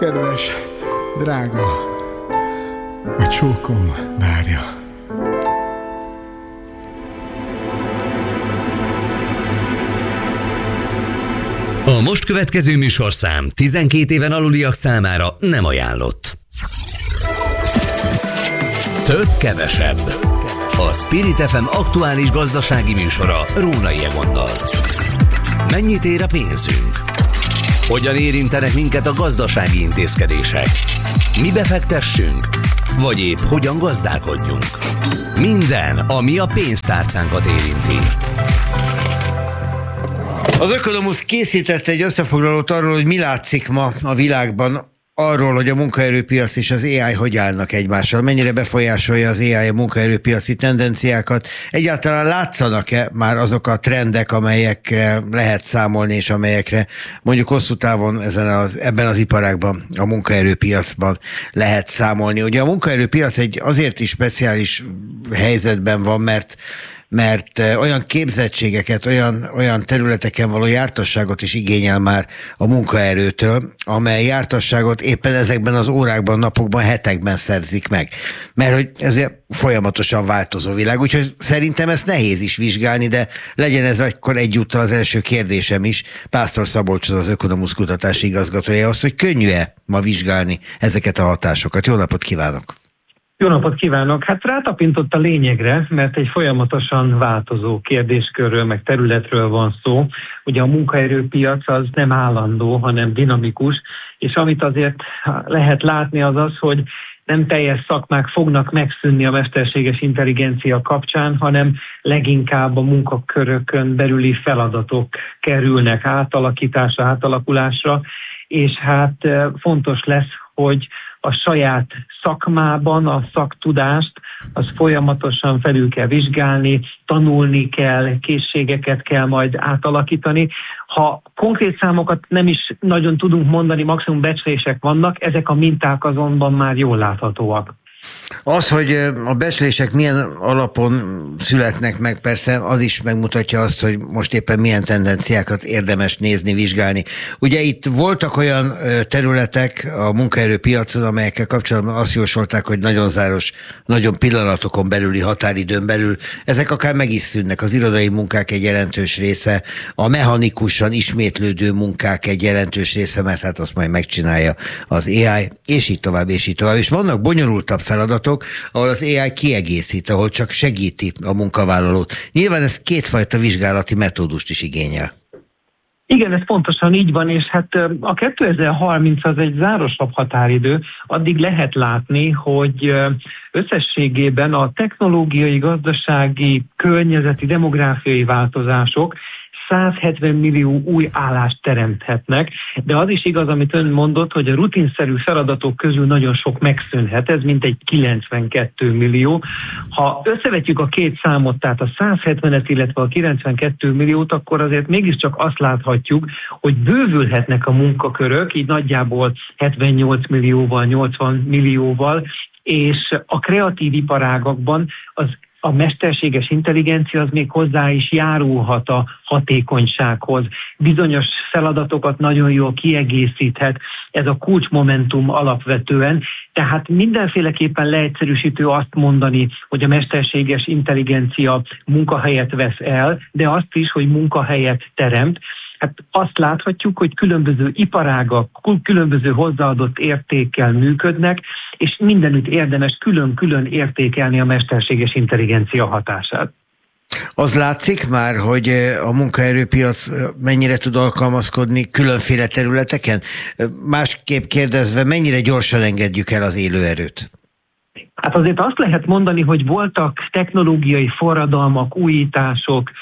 Kedves, drága, a csókom várja. A most következő műsorszám 12 éven aluliak számára nem ajánlott. Több-kevesebb. A Spirit FM aktuális gazdasági műsora Rónai Egonnal. Mennyit ér a pénzünk? Hogyan érintenek minket a gazdasági intézkedések? Mi befektessünk? Vagy épp hogyan gazdálkodjunk? Minden, ami a pénztárcánkat érinti. Az Ökonomusz készített egy összefoglalót arról, hogy mi látszik ma a világban, arról, hogy a munkaerőpiac és az AI hogy állnak egymással, mennyire befolyásolja az AI a munkaerőpiaci tendenciákat. Egyáltalán látszanak-e már azok a trendek, amelyekre lehet számolni, és amelyekre mondjuk hosszú távon ebben az iparágban, a munkaerőpiacban lehet számolni. Ugye a munkaerőpiac azért is speciális helyzetben van, mert olyan képzettségeket, olyan területeken való jártasságot is igényel már a munkaerőtől, amely jártasságot éppen ezekben az órákban, napokban, hetekben szerzik meg. Mert hogy ez folyamatosan változó világ, úgyhogy szerintem ezt nehéz is vizsgálni, de legyen ez akkor egyúttal az első kérdésem is. Pásztor Szabolcs, az Ökonomusz kutatási igazgatója, az, hogy könnyű-e ma vizsgálni ezeket a hatásokat. Jó napot kívánok! Jó napot kívánok! Hát rátapintott a lényegre, mert egy folyamatosan változó kérdéskörről, meg területről van szó. Ugye a munkaerőpiac az nem állandó, hanem dinamikus, és amit azért lehet látni az az, hogy nem teljes szakmák fognak megszűnni a mesterséges intelligencia kapcsán, hanem leginkább a munkakörökön belüli feladatok kerülnek átalakításra, átalakulásra, és hát fontos lesz, hogy a saját szakmában a szaktudást az folyamatosan felül kell vizsgálni, tanulni kell, készségeket kell majd átalakítani. Ha konkrét számokat nem is nagyon tudunk mondani, maximum becslések vannak, ezek a minták azonban már jól láthatóak. Az, hogy a becslések milyen alapon születnek meg, persze az is megmutatja azt, hogy most éppen milyen tendenciákat érdemes nézni, vizsgálni. Ugye itt voltak olyan területek a munkaerőpiacon, amelyekkel kapcsolatban azt jósolták, hogy nagyon záros, nagyon pillanatokon belüli, határidőn belül. Ezek akár meg is szűnnek. Az irodai munkák egy jelentős része, a mechanikusan ismétlődő munkák egy jelentős része, mert hát azt majd megcsinálja az AI, és így tovább, és így tovább. És vannak bonyolultabb feladatok, ahol az AI kiegészít, ahol csak segíti a munkavállalót. Nyilván ez kétfajta vizsgálati metódust is igényel. Igen, ez pontosan így van, és hát a 2030 az egy zárosabb határidő, addig lehet látni, hogy összességében a technológiai, gazdasági, környezeti, demográfiai változások 170 millió új állást teremthetnek, de az is igaz, amit ön mondott, hogy a rutinszerű feladatok közül nagyon sok megszűnhet, ez mintegy 92 millió. Ha összevetjük a két számot, tehát a 170-et, illetve a 92 milliót, akkor azért mégiscsak azt láthatjuk, hogy bővülhetnek a munkakörök, így nagyjából 78 millióval, 80 millióval, és a kreatív iparágakban a mesterséges intelligencia az még hozzá is járulhat a hatékonysághoz. Bizonyos feladatokat nagyon jól kiegészíthet, ez a kulcsmomentum alapvetően. Tehát mindenféleképpen leegyszerűsítő azt mondani, hogy a mesterséges intelligencia munkahelyet vesz el, de azt is, hogy munkahelyet teremt. Hát azt láthatjuk, hogy különböző iparágak, különböző hozzáadott értékkel működnek, és mindenütt érdemes külön-külön értékelni a mesterséges intelligencia hatását. Az látszik már, hogy a munkaerőpiac mennyire tud alkalmazkodni különféle területeken? Másképp kérdezve, mennyire gyorsan engedjük el az élőerőt? Hát azért azt lehet mondani, hogy voltak technológiai forradalmak, újítások,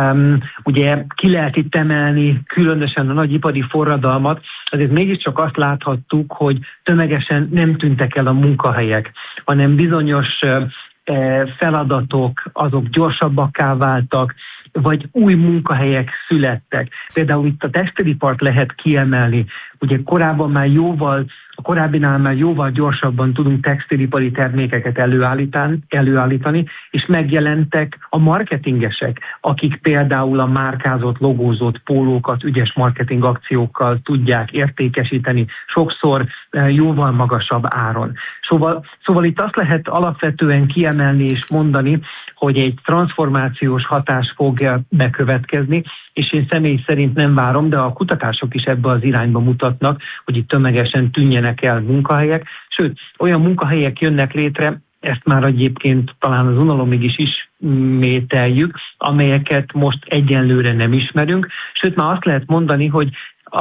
ugye ki lehet itt emelni különösen a nagyipari forradalmat, azért mégiscsak azt láthattuk, hogy tömegesen nem tűntek el a munkahelyek, hanem bizonyos feladatok, azok gyorsabbakká váltak, vagy új munkahelyek születtek. Például itt a textilipart lehet kiemelni. ugye a korábbinál már jóval gyorsabban tudunk textilipari termékeket előállítani, és megjelentek a marketingesek, akik például a márkázott, logózott pólókat ügyes marketing akciókkal tudják értékesíteni, sokszor jóval magasabb áron. Szóval itt azt lehet alapvetően kiemelni és mondani, hogy egy transformációs hatás fog bekövetkezni, és én személy szerint nem várom, de a kutatások is ebbe az irányba mutatnak, hogy itt tömegesen tűnjenek el munkahelyek, sőt, olyan munkahelyek jönnek létre, ezt már egyébként talán az unalomig is ismételjük, amelyeket most egyenlőre nem ismerünk, sőt már azt lehet mondani, hogy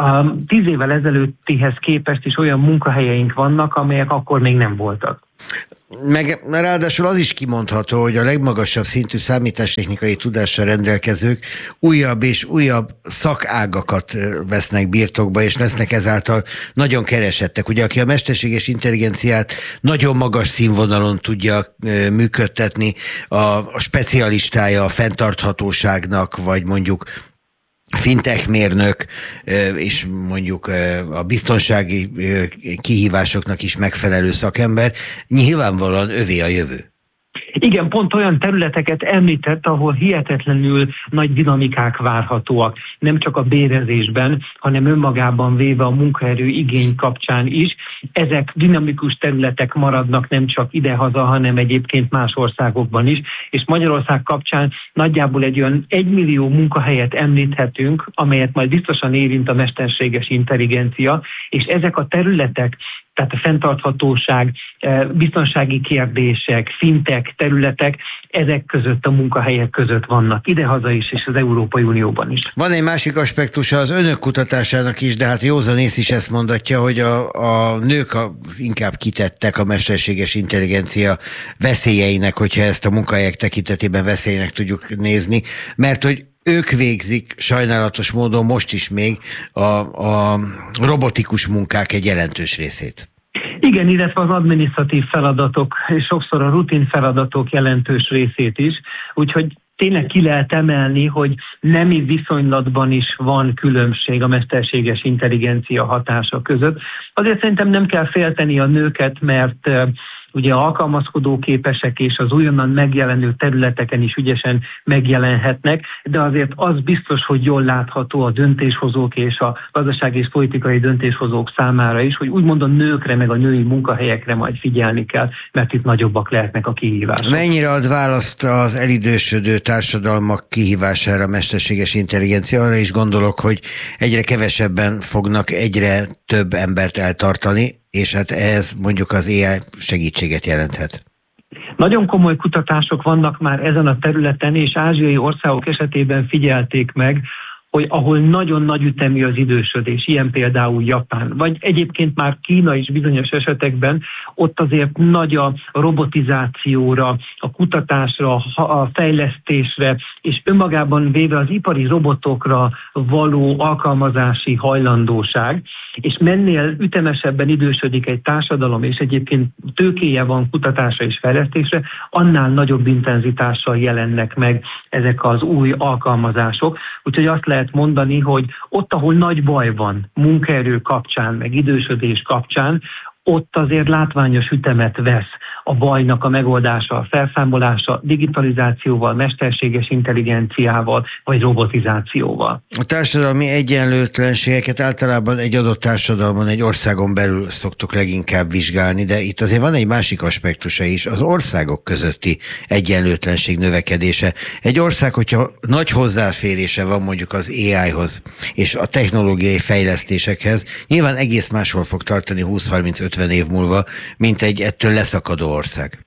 10 évvel ezelőttihez képest is olyan munkahelyeink vannak, amelyek akkor még nem voltak. Meg ráadásul az is kimondható, hogy a legmagasabb szintű számítástechnikai tudással rendelkezők újabb és újabb szakágakat vesznek birtokba, és lesznek ezáltal nagyon keresettek. Ugye, aki a mesterséges intelligenciát nagyon magas színvonalon tudja működtetni, a specialistája a fenntarthatóságnak, vagy mondjuk fintech mérnök, és mondjuk a biztonsági kihívásoknak is megfelelő szakember, nyilvánvalóan övé a jövő. Igen, pont olyan területeket említett, ahol hihetetlenül nagy dinamikák várhatóak. Nem csak a bérezésben, hanem önmagában véve a munkaerő igény kapcsán is. Ezek dinamikus területek maradnak nem csak idehaza, hanem egyébként más országokban is. És Magyarország kapcsán nagyjából egy olyan 1 millió munkahelyet említhetünk, amelyet majd biztosan érint a mesterséges intelligencia, és ezek a területek, tehát a fenntarthatóság, biztonsági kérdések, fintech területek, ezek között a munkahelyek között vannak, idehaza is, és az Európai Unióban is. Van egy másik aspektusa az önök kutatásának is, de hát józanész is ezt mondatja, hogy a nők inkább kitettek a mesterséges intelligencia veszélyeinek, hogyha ezt a munkahelyek tekintetében veszélynek tudjuk nézni, mert hogy ők végzik sajnálatos módon most is még a robotikus munkák egy jelentős részét. Igen, illetve az adminisztratív feladatok, és sokszor a rutin feladatok jelentős részét is, úgyhogy tényleg ki lehet emelni, hogy nemi viszonylatban is van különbség a mesterséges intelligencia hatása között. Azért szerintem nem kell félteni a nőket, mert ugye alkalmazkodó képesek és az újonnan megjelenő területeken is ügyesen megjelenhetnek, de azért az biztos, hogy jól látható a döntéshozók és a gazdasági és politikai döntéshozók számára is, hogy úgymond a nőkre meg a női munkahelyekre majd figyelni kell, mert itt nagyobbak lehetnek a kihívások. Mennyire ad választ az elidősödő társadalmak kihívására a mesterséges intelligencia? Arra is gondolok, hogy egyre kevesebben fognak egyre több embert eltartani, és hát ez mondjuk az AI segítséget jelenthet. Nagyon komoly kutatások vannak már ezen a területen, és ázsiai országok esetében figyelték meg, hogy ahol nagyon nagy ütemű az idősödés, ilyen például Japán, vagy egyébként már Kína is bizonyos esetekben, ott azért nagy a robotizációra, a kutatásra, a fejlesztésre, és önmagában véve az ipari robotokra való alkalmazási hajlandóság, és mennél ütemesebben idősödik egy társadalom, és egyébként tőkéje van kutatásra és fejlesztésre, annál nagyobb intenzitással jelennek meg ezek az új alkalmazások. Úgyhogy azt lehet mondani, hogy ott, ahol nagy baj van munkaerő kapcsán, meg idősödés kapcsán, ott azért látványos ütemet vesz a bajnak a megoldása, a felszámolása digitalizációval, mesterséges intelligenciával, vagy robotizációval. A társadalmi egyenlőtlenségeket általában egy adott társadalmon, egy országon belül szoktuk leginkább vizsgálni, de itt azért van egy másik aspektusa is, az országok közötti egyenlőtlenség növekedése. Egy ország, hogyha nagy hozzáférése van mondjuk az AI-hoz és a technológiai fejlesztésekhez, nyilván egész máshol fog tartani 20-30-50 év múlva, mint egy ettől leszakadó ország.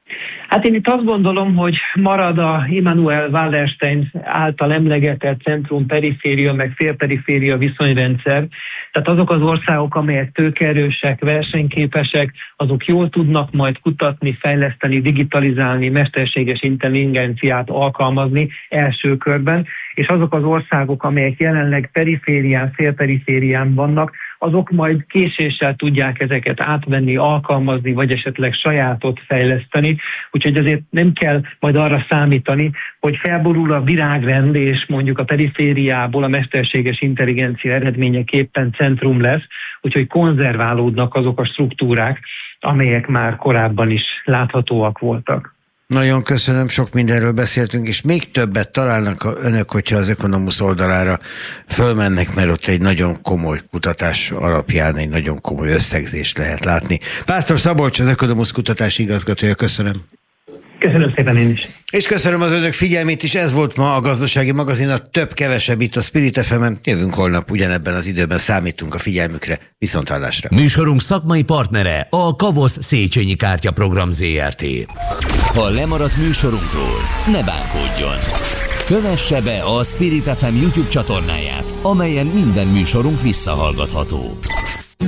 Hát én itt azt gondolom, hogy marad a Immanuel Wallerstein által emlegetett centrum-periféria, meg félperiféria viszonyrendszer. Tehát azok az országok, amelyek tőkeerősek, versenyképesek, azok jól tudnak majd kutatni, fejleszteni, digitalizálni, mesterséges intelligenciát alkalmazni első körben, és azok az országok, amelyek jelenleg periférián, félperiférián vannak, azok majd késéssel tudják ezeket átvenni, alkalmazni, vagy esetleg sajátot fejleszteni. Úgyhogy azért nem kell majd arra számítani, hogy felborul a virágrend, és mondjuk a perifériából a mesterséges intelligencia eredményeképpen centrum lesz, úgyhogy konzerválódnak azok a struktúrák, amelyek már korábban is láthatóak voltak. Nagyon köszönöm, sok mindenről beszéltünk, és még többet találnak önök, hogyha az Economos oldalára fölmennek, mert ott egy nagyon komoly kutatás alapján egy nagyon komoly összegzést lehet látni. Pásztor Szabolcs, az Economos kutatási igazgatója, köszönöm. Köszönöm szépen én is. És köszönöm az önök figyelmét is, ez volt ma a Gazdasági Magazin, a több-kevesebb itt a Spirit FM-en. Jövünk holnap ugyanebben az időben, számítunk a figyelmükre, viszonthallásra. Műsorunk szakmai partnere a Kavosz Széchenyi Kártyaprogram Zrt. Ha lemaradt műsorunkról, ne bánkodjon! Kövesse be a Spirit FM YouTube csatornáját, amelyen minden műsorunk visszahallgatható.